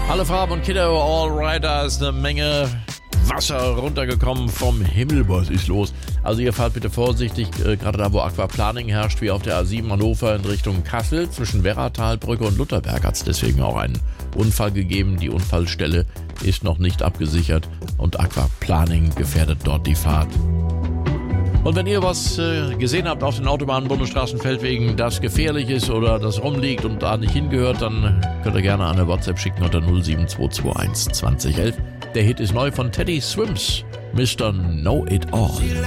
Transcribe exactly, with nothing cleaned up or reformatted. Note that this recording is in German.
Alle Farben und Kiddo, all right, da ist eine Menge Wasser runtergekommen vom Himmel. Was ist los? Also ihr fahrt bitte vorsichtig, äh, gerade da, wo Aquaplaning herrscht, wie auf der A sieben Hannover in Richtung Kassel. Zwischen Werratalbrücke und Lutherberg hat es deswegen auch einen Unfall gegeben. Die Unfallstelle ist noch nicht abgesichert und Aquaplaning gefährdet dort die Fahrt. Und wenn ihr was äh, gesehen habt auf den Autobahnen, Bundesstraßen, Feldwegen, das gefährlich ist oder das rumliegt und da nicht hingehört, dann könnt ihr gerne eine WhatsApp schicken unter null sieben zwei zwei eins zwanzig elf. Der Hit ist neu von Teddy Swims, Mister Know It All.